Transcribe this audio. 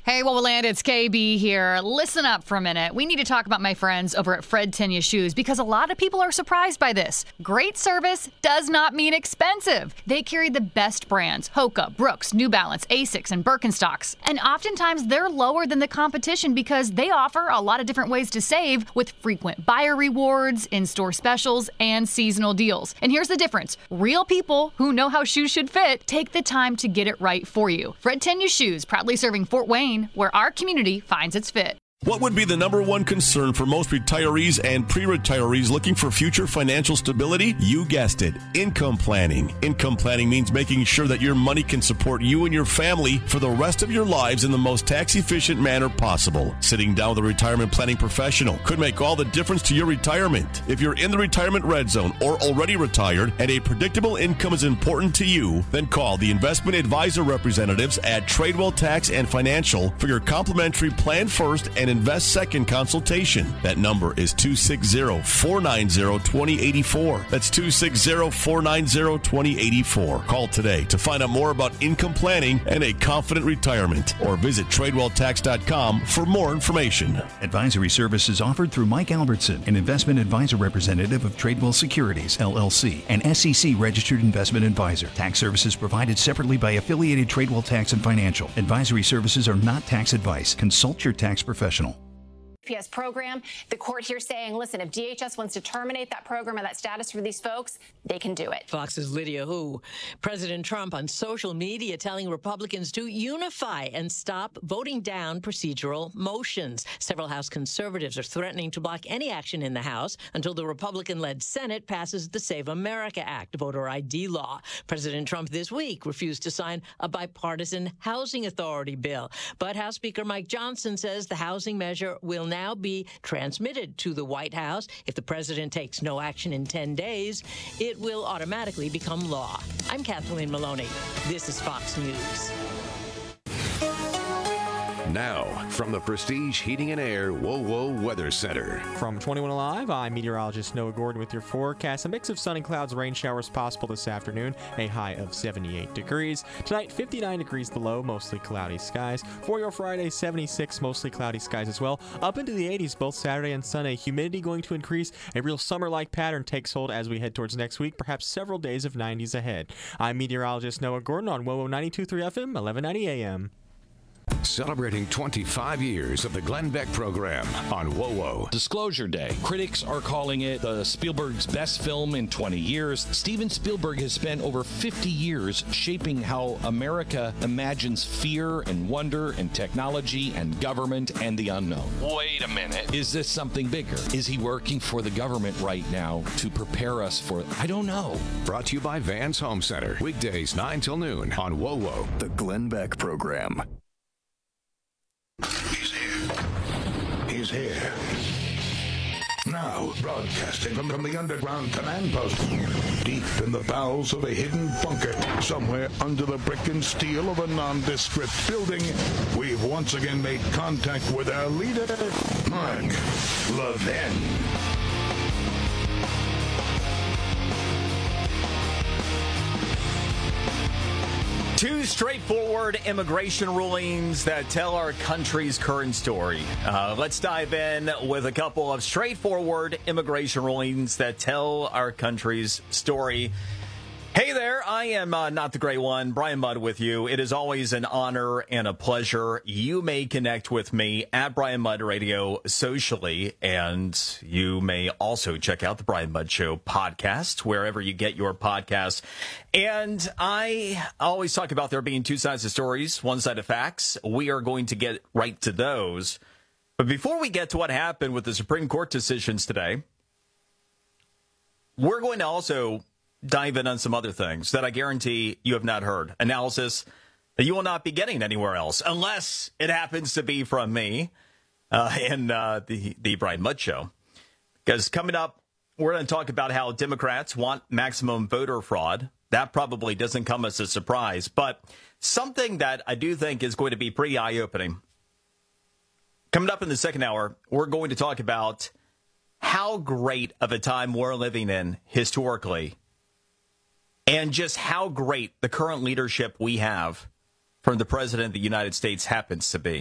Hey, Wowoland, it's KB here. Listen up for a minute. We need to talk about my friends over at Fred Tenya Shoes because a lot of people are surprised by this. Great service does not mean expensive. They carry the best brands, Hoka, Brooks, New Balance, Asics, and Birkenstocks. And oftentimes they're lower than the competition because they offer a lot of different ways to save with frequent buyer rewards, in-store specials, and seasonal deals. And here's the difference. Real people who know how shoes should fit take the time to get it right for you. Fred Tenya Shoes, proudly serving Fort Wayne, where our community finds its fit. What would be the number one concern for most retirees and pre-retirees looking for future financial stability? You guessed it, income planning. Income planning means making sure that your money can support you and your family for the rest of your lives in the most tax-efficient manner possible. Sitting down with a retirement planning professional could make all the difference to your retirement. If you're in the retirement red zone or already retired and a predictable income is important to you, then call the investment advisor representatives at Tradewell Tax and Financial for your complimentary Plan First and Invest Second consultation. That number is 260-490-2084. That's 260-490-2084. Call today to find out more about income planning and a confident retirement, or visit TradewellTax.com for more information. Advisory services offered through Mike Albertson, an investment advisor representative of Tradewell Securities, LLC, an SEC registered investment advisor. Tax services provided separately by affiliated Tradewell Tax and Financial. Advisory services are not tax advice. Consult your tax professional. PS program. The court here saying, listen, if DHS wants to terminate that program or that status for these folks, they can do it. Fox's Lydia Hu. President Trump on social media telling Republicans to unify and stop voting down procedural motions. Several House conservatives are threatening to block any action in the House until the Republican-led Senate passes the Save America Act, voter ID law. President Trump this week refused to sign a bipartisan housing authority bill. But House Speaker Mike Johnson says the housing measure will now be transmitted to the White House. If the president takes no action in 10 days, it will automatically become law. I'm Kathleen Maloney. This is Fox News. Now, from the Prestige Heating and Air WoWo Weather Center. From 21 Alive, I'm meteorologist Noah Gordon with your forecast. A mix of sun and clouds, rain showers possible this afternoon, a high of 78 degrees. Tonight, 59 degrees below, mostly cloudy skies. For your Friday, 76, mostly cloudy skies as well. Up into the 80s both Saturday and Sunday. Humidity going to increase. A real summer-like pattern takes hold as we head towards next week, perhaps several days of 90s ahead. I'm meteorologist Noah Gordon on WoWo 92.3 FM, 1190 AM. Celebrating 25 years of the Glenn Beck program on WoWo. Disclosure Day. Critics are calling it Spielberg's best film in 20 years. Steven Spielberg has spent over 50 years shaping how America imagines fear and wonder and technology and government and the unknown. Wait a minute. Is this something bigger? Is he working for the government right now to prepare us for... I don't know. Brought to you by Vans Home Center. Weekdays 9 till noon on WoWo. The Glenn Beck program. He's here. He's here. Now, broadcasting from the underground command post, deep in the bowels of a hidden bunker, somewhere under the brick and steel of a nondescript building, we've once again made contact with our leader, Mark Levin. Two straightforward immigration rulings that tell our country's current story. Let's dive in with a couple of straightforward immigration rulings that tell our country's story. Hey there, I am not the great one, Brian Mudd with you. It is always an honor and a pleasure. You may connect with me at Brian Mudd Radio socially, and you may also check out the Brian Mudd Show podcast, wherever you get your podcasts. And I always talk about there being two sides of stories, one side of facts. We are going to get right to those. But before we get to what happened with the Supreme Court decisions today, we're going to also dive in on some other things that I guarantee you have not heard. Analysis that you will not be getting anywhere else, unless it happens to be from me in the Brian Mudd Show. Because coming up, we're going to talk about how Democrats want maximum voter fraud. That probably doesn't come as a surprise, but something that I do think is going to be pretty eye-opening. Coming up in the second hour, we're going to talk about how great of a time we're living in historically, and just how great the current leadership we have from the President of the United States happens to be.